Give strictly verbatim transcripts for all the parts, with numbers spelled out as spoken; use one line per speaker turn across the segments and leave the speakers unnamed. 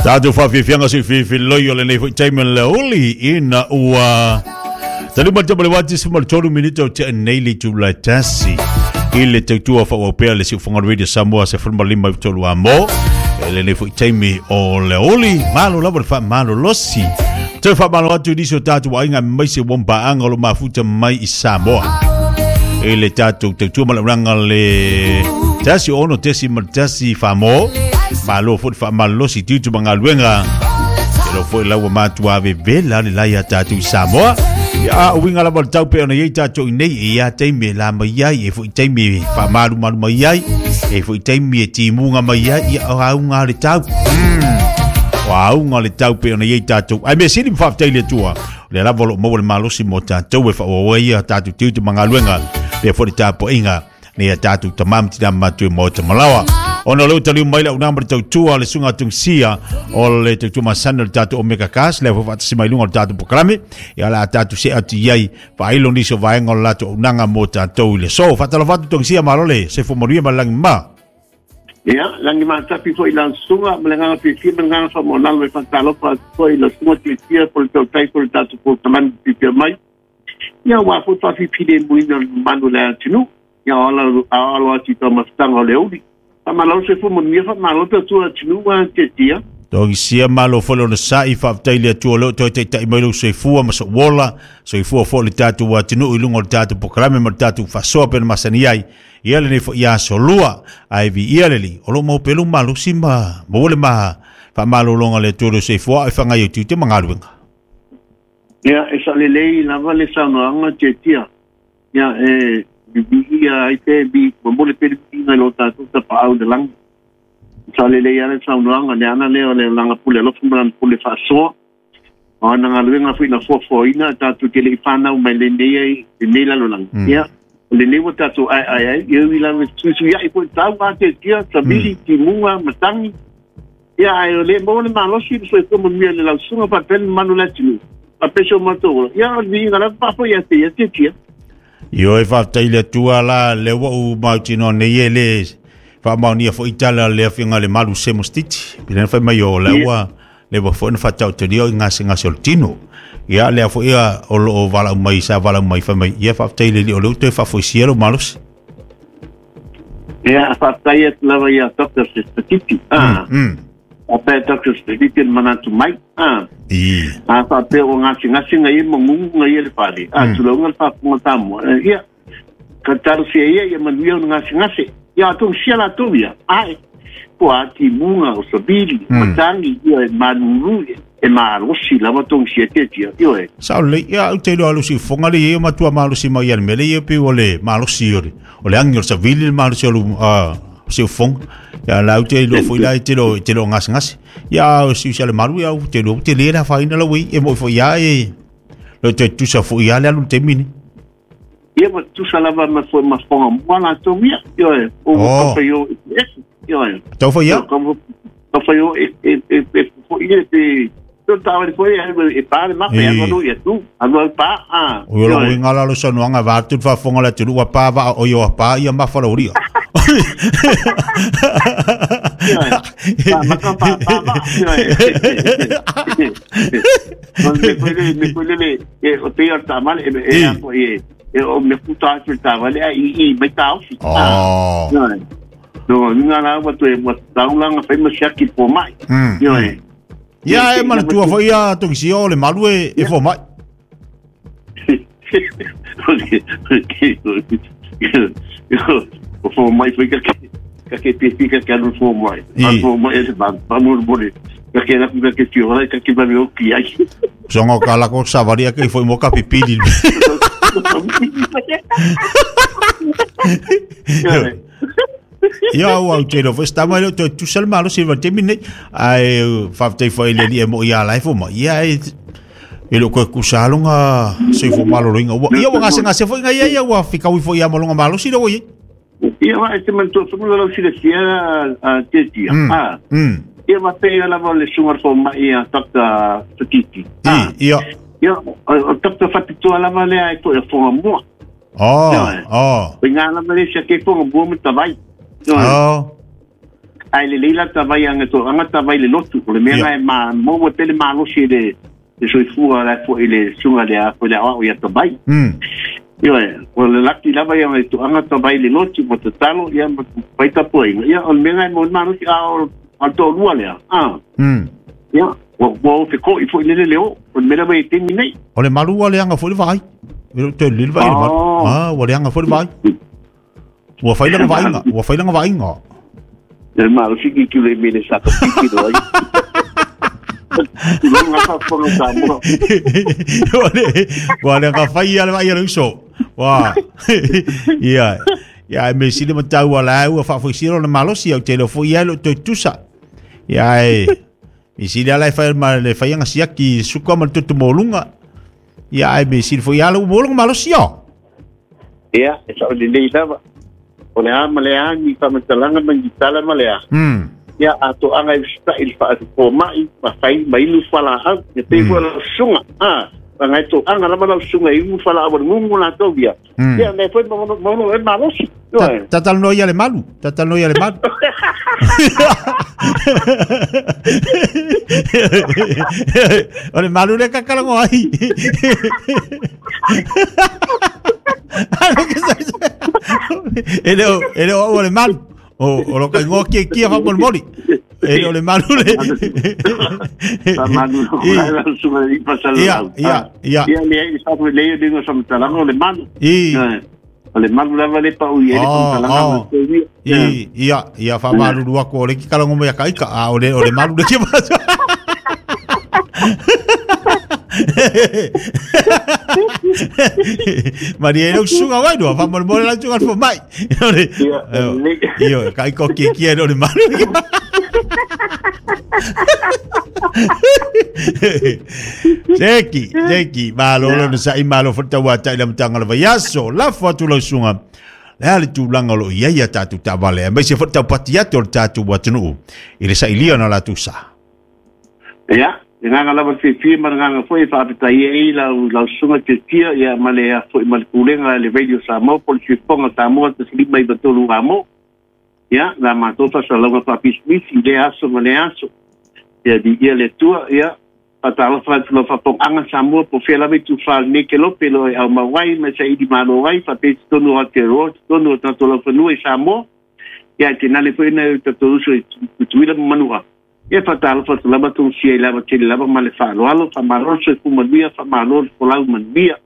Tātou whawhiwhianga si whiwhi loio le nei whaitaima le oli ina ua tanu mata male wati si maratonu minita o te neili tu la tasi i le tautua whawapea le si whangaru radio Samoa se whanma lima vitolu a mo le nei whaitaimi o le oli malo lava le wha malo losi te wha malo atu nisi o tātou wa inga maise wampa anga lo mafuta mai i Samoa e le tātou tautua malaranga le tasi ono tesi maratasi whamo malo fo fa malo si tu manga luenga lo fo la wa matu ave vela le la ya tatu Samoa ya winga la bal tau pe ona ye tatu nei ya taimi la mai ai e fo taimi fa malu malu mai ai e fo taimi ti munga mai ai ya au nga le tau wa au nga le tau pe ona ye tatu ai me sini fa taile tua le la volo mo le malo si mo tatu e fa o ya tatu tu manga luenga le fo tapo inga ne ya tatu tamam ti matu mo te malawa ona lo tali mai la una mar tautua le sunga tungsia o le tautua masana le tatu omega kas le fa tsi mai lunga tatu programe ya la tatu se ati yai fa ilo ni so vaenga la to unanga mo tatu le so fa tala fa tungsia malole se fo moria malang ma
ya langi ma tapi fo ila sunga malenga pi fi malenga fa mo nal me fa talo fa fo ila sunga ti ti por to tai por tatu por taman pi pi mai ya wa fo fa fi pi de muina manu la tinu ya ala ala ti to mastanga le udi malo se fu mon mia malo te tu tinu wa te tia
to sia malo fo lo sa i fa taile tu lo to te te malo se fu ma so wola so i fu fo le tatu wa tinu i lungo tatu programe ma tatu fa so per masani ai ia le fo ia so lua ai vi ia le o lo mo pelu malo simba mo le ma fa malo longa le tu se fu ai fa ngai tu te mangaluenga
ia e sa le lei la vale sa no anga te tia ia e bi ai te bi mo le pe na lo tatu ta pa au de lang sale le ya sa no anga le ana le le langa pule lo fumran pule fa so ona nga le nga fina fo fo ina tatu ke le fana o mai le nei le la lo lang ya le nei wo tatu ai ai ai ye wi la su su ya i ko ta wa te tia sabili ti munga matangi ya ai le mo le malo si so ko mo mi le la su pa pel manu la tinu a peso moto ya vi nga la pa fo ya te ya te tia
Yo e fa taile tua la le wa u mautino ne yele fa maunia fo itala le finga le malu se mostiti bien fa mai o le wa le wa fo na fa tau te dio nga singa soltino ya le fo ia o lo vala mai sa vala mai fa mai ye fa taile li o lo te fa fo siero malus
ya fa taile la va ya doctor statisti ah a pe doctor statisti manatu mai ah
i
a fa pe o nga singa singa ye mo ngunga ye le pali a tu lo nga fa mo tamo ya ka taru se ye ye man yo nga singa se ya tu sia la tu ya ai po ati munga o sabili matangi yo e manuru e maro si la mo tu sia te tia yo e
sa le ya te lo alu si fonga le ye ma tu ma lu si ma ye me le ye pe o le ma lu si ore o le angel sa vili ma lu si lu a se fong ya la te lo foi la te lo te lo ngas ngas ya si se le maru ya te lo te le la fa ina lo wi e mo fo ya e lo te tu sa fo ya le lu te mini
ye mo tu sa la va ma fo ma fo ma la to mi yo e o ko yo yo e
to fo ya
como to fo yo e e e fo ye te to ta va fo ya e pa ma pe no no ye tu alo pa ah
o lo winga la lo so no nga va tu fa fo la tu wa pa va o yo pa ya ma fo lo ri
me puede me puede eh o te está mal eh eh eh o me puta estaba le y y me está
oh
no no na wa tu mo ta lang fa me shaki po mai yo eh
ya e man tu fo ya tu si o le malu e fo mai
fo mai foi que que que fica que não fo mai fo mai esse ba vamos bole que era que que tio era que vai o que aí
songo kala ko savaria que foi mo capipili ya o te lo sta mai tu tu sel malo se va termine ai fa te foi le li mo ya life mo ya e lo ko ku salonga se fo malo ringa ya wa ngase ngase foi nga ya wa fika wi foi ya mo longa malo si lo ye
ia va este momento somos la oficina a tetia ah ia va pe la vole sumar fo mai a takta titi
ah ia
ia o takta fatitu la vale ai to fo mo
oh oh
pinga la vale se ke fo mo mo tavai
oh
ai le leila tavai anga to anga tavai le lotu o le mea e ma mo mo pele ma lo si le le soifua la fo ile sunga le a fo le a o ia tavai
mm
io e o le laki lava ia mai to anga tavai le lotu mo te talo ia mo pai tapo ia o le mea mo ma lo si a o al to lua le ah
mm
ia o o fe ko i fo ile le leo o le mea mai te minei
o le malu le anga fo le vai e te le vai ah o le anga fo le vai o fai la vai nga o fai la vai nga
el malo si que le mene sa to piki do ai lo nga fa fo no sa mo
ole ole ka fai ala vai ala so wa ia ia me si le matau ala u fa fo si no malo si o te lo fo ia lo to tusa ia e mi si ala fa mal le fai nga si ki su ko mal to molunga ia e me si fo ia lo molunga malo si o
ia e sa le le lava o le ama le ani fa matalanga man gitala malea
mm
ya ato anga sta il fa ko mai ma fai mai lu fala a te te ko la sunga ah anga to anga la mala sunga i mu fala o mungu la to via ya ne foi mo mo e malo si
tatal no ia le malu tatal no ia le malu ole malu le kakalango ai ele ele o le malu o o lo que ngo que que fa por mori ele o le malu le
sa malu la suma di pasal
ia ia ia
ia le sa po le de no sa talango le malu
i
le malu la vale pa u ele con talango
i ia ia fa malu dua ko le ki kalango me kai ka o le o le malu de que pasa Maria no suga vai no fa mo la suga fo mai io kai ko ki ki no le malu Seki seki malo lo sa i malo fota wa ta lam tanga la yaso la foto lo sunga la le tu langa lo ia ia tatu ta vale mai se fota patia to tatu wa tunu ile sa ilia na la tusa
ya nga la va fi fi ma nga foi fa ta ye la la sunga ke tia ya male ya foi mal kulenga le video sa mo por si ponga ta mo te sli mai to lu amo ya la ma to fa sa la fa pis mi si de aso male aso ya di ye le tu ya ata la fa lo fa pong anga sa mo po fe la me tu fa ne ke lo pelo au ma wai me sa idi ma lo wai fa pe to no te ro to no ta to lo fa no sa mo ya ke na le foi na to to so tu ila manua e fatal fa la ba tu si la ba ti la ba male fa lo alo fa malo se fu mania fa malo ko la mania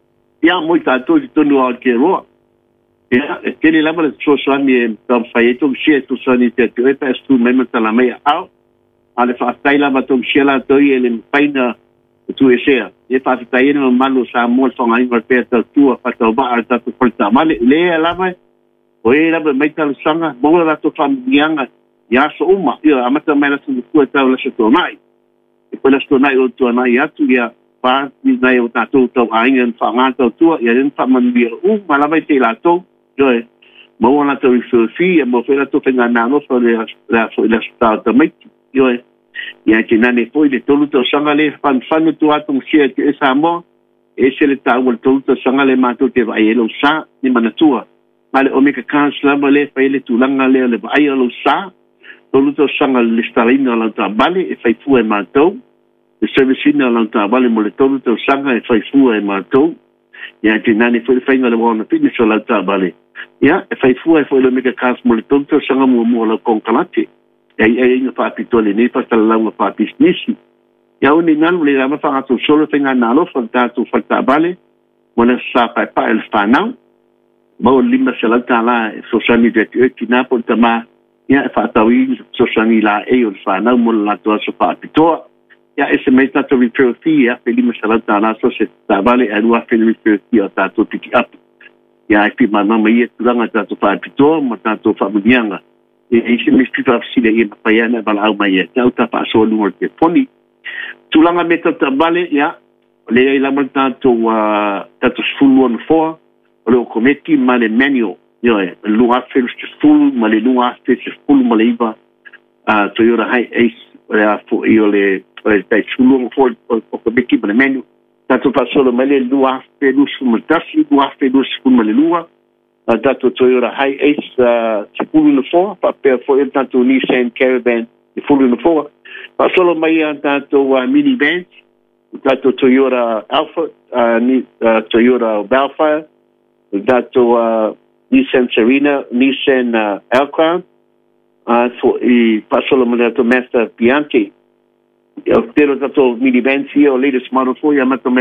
ya mo ta to to no al ke ro ya e ke la ba so so ni tam fa e to si to so ni te te pa stu me me la me au ale fa tai la ba to si la to i ele paina tu e se e fa tai no malo sa mo fa ngai va pe ta tu fa to ba al ta to fa male le la ba o e la ba me ta sanga mo la to fa mianga ya so uma ia amata mai la su ku ta la so mai e pela sto nai o tu nai atu ia pa ni nai o ta tu to ai en fa nga to tu ia en fa man bia u mala mai te la to jo e mo na to so fi e mo fe la to fenga na no so le la so la sta to mai jo e ia ke na ne foi de to lu to sanga le fan fan tu atu si e sa mo e se le ta o to to sanga le ma to te vai e lo sa ni mana tua male o me ka kansla male fa ile tu langa le le vai lo sa tolu to sanga le starina la ta bale e fai fu e matou le servicina la ta bale mo le tolu to sanga e fai fu e matou ya te nani foi fai ngale bona fitness la ta bale ya e fai fu e foi le mega cas mo le tolu to sanga mo mo la konkalate e e nga fa pitole ni fa tala nga fa business ya uni nan le ma fa to solo tenga na lo fa ta to fa ta bale mo le sa pa pa el fana mo lima se la ta la so sani de ti na po ta ma ya fa tawi so sani la e o fa na mo la to so pa pito ya ese me ta to repair fee ya pe lima se la ta la so se ta vale e lua fe repair fee ta to pick up ya e pi ma ma ye tu nga ta to pa pito mo ta to fa budianga e e se me sti fa si le e pa ya na bala au mai ta ta pa so lu te poni tu langa me ta vale ya le la mo ta to ta to full one four o kometi ma le manual yo e lua fe se full ma le lua fe se full ma le iva a to yo hai ace o fo io le o tai sulung fo o kometi ma le manual ta to pa solo ma le lua fe lu su ma tasi lua fe lu su ma le lua a tātou Toyota Hi-Ace uh, se pulu na foa, pa pēr fo e tātou Nissan Caravan i fulu na foa. Pa solo mai a tātou uh, minivans, tātou Toyota Alpha, uh, ni, uh, Toyota Balfour, tātou uh, Nissan Serena, Nissan uh, Alcrown, uh, so i pa solo mai tātou Mazda Bianchi. O tero tātou minivans ia o latest model four, ia mato